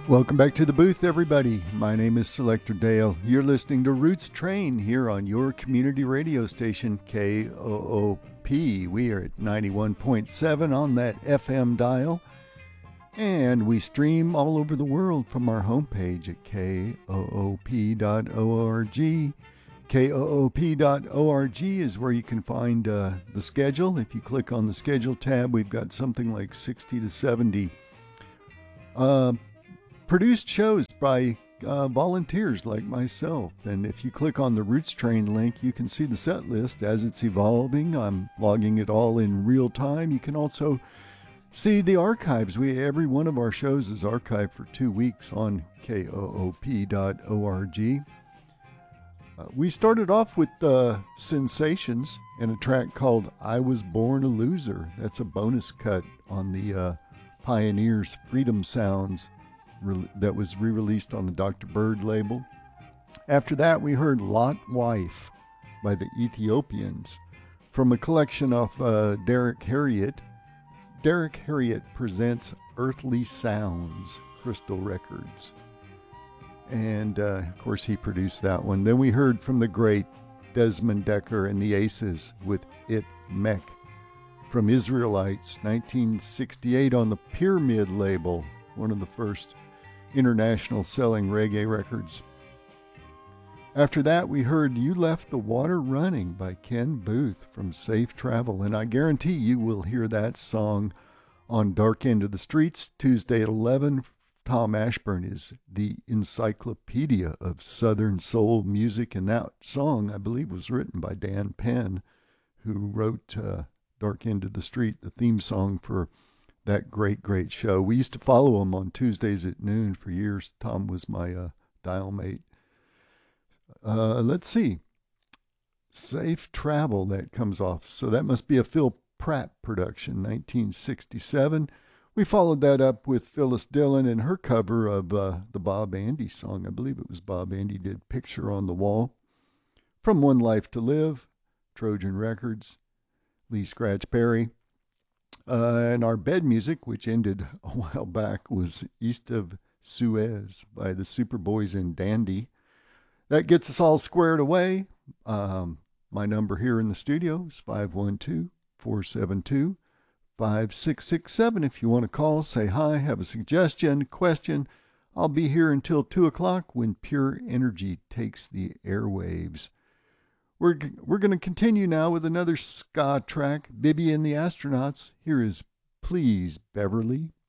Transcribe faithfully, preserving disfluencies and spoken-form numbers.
Welcome back to the booth, everybody. My name is Selector Dale. You're listening to Roots Train here on your community radio station, K O O P. We are at ninety-one point seven on that F M dial, and we stream all over the world from our homepage at K O O P dot org. K O O P dot org is where you can find uh, the schedule. If you click on the schedule tab, we've got something like sixty to seventy uh, produced shows by uh, volunteers like myself. And if you click on the Roots Train link, you can see the set list as it's evolving. I'm logging it all in real time. You can also see the archives. We every one of our shows is archived for two weeks on K O O P dot org. Uh, we started off with uh, Sensations and a track called I Was Born a Loser. That's a bonus cut on the uh, Pioneers Freedom Sounds re- that was re-released on the Doctor Bird label. After that, we heard Lot Wife by the Ethiopians from a collection of uh, Derek Harriott. Derek Harriott Presents Earthly Sounds, Crystal Records. And, uh, of course, he produced that one. Then we heard from the great Desmond Decker and the Aces with It Mech from Israelites, nineteen sixty-eight on the Pyramid label, one of the first international selling reggae records. After that, we heard You Left the Water Running by Ken Booth from Safe Travel. And I guarantee you will hear that song on Dark End of the Streets, Tuesday at eleven. Tom Ashburn is the encyclopedia of Southern soul music, and that song, I believe, was written by Dan Penn, who wrote uh, Dark End of the Street, the theme song for that great, great show. We used to follow him on Tuesdays at noon for years. Tom was my uh, dial mate. Uh, let's see. Safe Travel, that comes off. So that must be a Phil Pratt production, nineteen sixty-seven. We followed that up with Phyllis Dillon and her cover of uh, the Bob Andy song. I believe it was Bob Andy did Picture on the Wall. From One Life to Live, Trojan Records, Lee Scratch Perry. Uh, and our bed music, which ended a while back, was East of Suez by the Superboys and Dandy. That gets us all squared away. Um, my number here in the studio is five one two, four seven two, five six six seven. If you want to call, say hi, have a suggestion, question. I'll be here until two o'clock when Pure Energy takes the airwaves. We're, we're going to continue now with another ska track, Bibby and the Astronauts. Here is Please, Beverly,